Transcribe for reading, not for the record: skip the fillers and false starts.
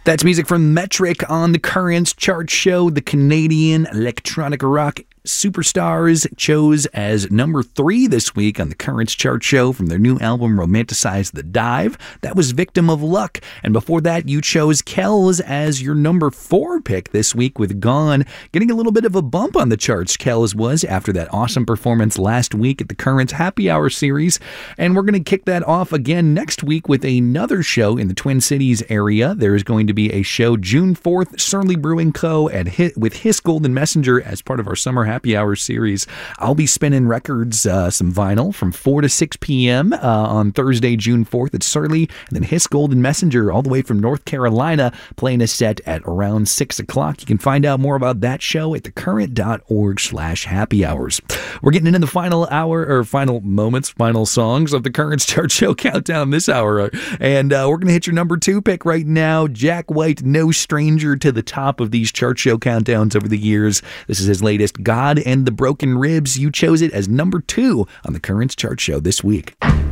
That's music from Metric on the Currents chart show. The Canadian electronic rock superstars chose as number 3 this week on the Currents chart show from their new album Romanticize the Dive. That was Victim of Luck. And before that, you chose Kells as your number 4 pick this week with Gone, getting a little bit of a bump on the charts. Kells was after that awesome performance last week at the Currents Happy Hour series. And we're going to kick that off again next week with another show in the Twin Cities area. There is going to be a show June 4th, Surly Brewing Co. with Hiss Golden Messenger as part of our Summer Happy Hour series. I'll be spinning records, some vinyl from 4 to 6 p.m. On Thursday, June 4th at Surly, and then Hiss Golden Messenger all the way from North Carolina playing a set at around 6 o'clock. You can find out more about that show at thecurrent.org/happy hours. We're getting into the final hour, or final moments, final songs of the Currents chart show countdown this hour. And we're going to hit your number 2 pick right now. Jack White, no stranger to the top of these chart show countdowns over the years. This is his latest, God and the Broken Ribs. You chose it as number 2 on the Currents chart show this week.